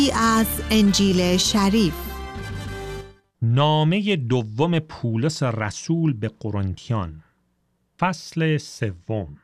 از انجیل شریف. نامه دوم پولس رسول به قرنتیان، فصل 3.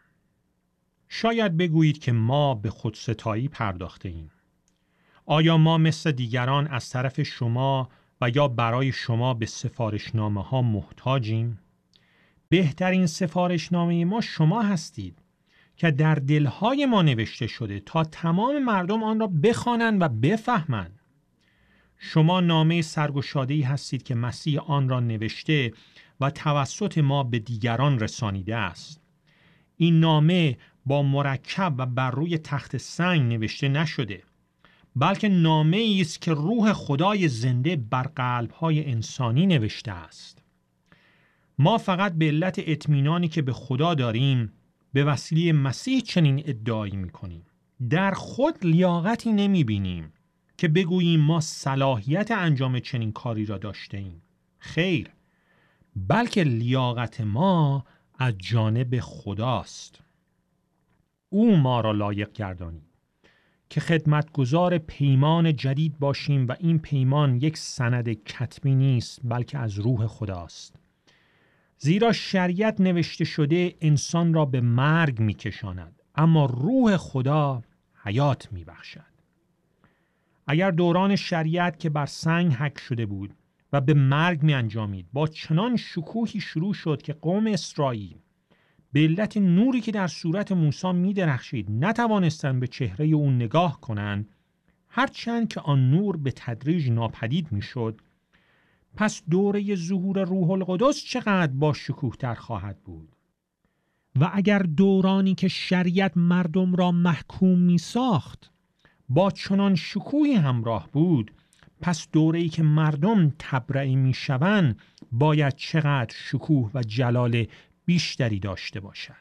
شاید بگویید که ما به خودستایی پرداخته ایم. آیا ما مثل دیگران از طرف شما و یا برای شما به سفارشنامه ها محتاجیم؟ بهترین سفارشنامه ما شما هستید که در دلهای ما نوشته شده تا تمام مردم آن را بخوانند و بفهمند. شما نامه سرگشاده‌ای هستید که مسیح آن را نوشته و توسط ما به دیگران رسانیده است. این نامه با مرکب و بر روی تخت سنگ نوشته نشده، بلکه نامه‌ای است که روح خدای زنده بر قلب‌های انسانی نوشته است. ما فقط به علت اطمینانی که به خدا داریم به وسیله مسیح چنین ادعایی می‌کنیم. در خود لیاقتی نمی‌بینیم که بگوییم ما صلاحیت انجام چنین کاری را داشته ایم. خیر، بلکه لیاقت ما از جانب خداست. او ما را لایق گردانید که خدمتگزار پیمان جدید باشیم و این پیمان یک سند کتبی نیست بلکه از روح خداست. زیرا شریعت نوشته شده انسان را به مرگ می‌کشاند، اما روح خدا حیات می‌بخشد. اگر دوران شریعت که بر سنگ حک شده بود و به مرگ می‌انجامید با چنان شکوهی شروع شد که قوم اسرائیل به علت نوری که در صورت موسی می‌درخشید نتوانستند به چهره او نگاه کنند، هرچند که آن نور به تدریج ناپدید می‌شد، پس دوره ظهور روح القدس چقدر با شکوه‌تر خواهد بود. و اگر دورانی که شریعت مردم را محکوم می‌ساخت با چنان شکوهی همراه بود، پس دوره‌ای که مردم تبرئه می‌شوند باید چقدر شکوه و جلال بیشتری داشته باشد.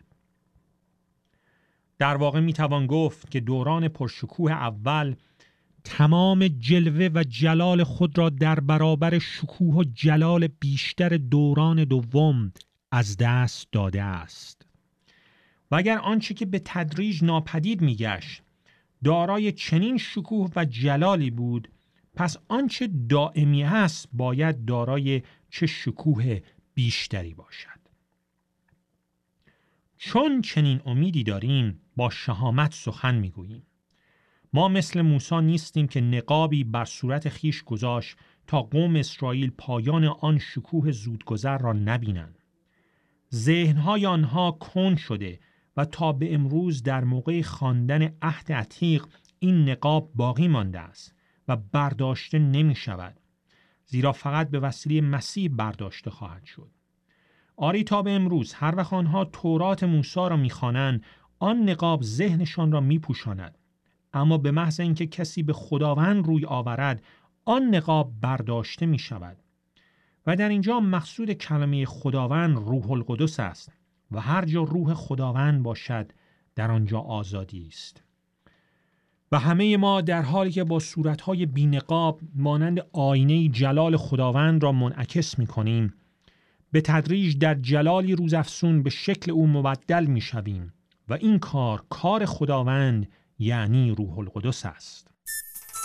در واقع می‌توان گفت که دوران پرشکوه اول تمام جلوه و جلال خود را در برابر شکوه و جلال بیشتر دوران دوم از دست داده است. و اگر آنچه که به تدریج ناپدید می‌گشت دارای چنین شکوه و جلالی بود، پس آنچه دائمی است باید دارای چه شکوه بیشتری باشد. چون چنین امیدی داریم با شهامت سخن می‌گوییم. ما مثل موسی نیستیم که نقابی بر صورت خیش گذاشت تا قوم اسرائیل پایان آن شکوه زودگذر را نبینند. ذهن‌های آنها کند شده و تا به امروز در موقع خواندن عهد عتیق این نقاب باقی مانده است و برداشته نمی شود، زیرا فقط به وسیله مسیح برداشته خواهد شد. آری تا به امروز هر وقت آنها تورات موسی را می‌خوانند آن نقاب ذهنشان را می‌پوشاند، اما به محض اینکه کسی به خداوند روی آورد آن نقاب برداشته می شود. و در اینجا مقصود کلمه خداوند روح القدس است و هر جا روح خداوند باشد در آنجا آزادی است. و همه ما در حالی که با صورتهای بی نقاب مانند آینه جلال خداوند را منعکس می کنیم، به تدریج در جلالی روزافزون به شکل او مبدل می شویم و این کار خداوند یعنی روح القدس است.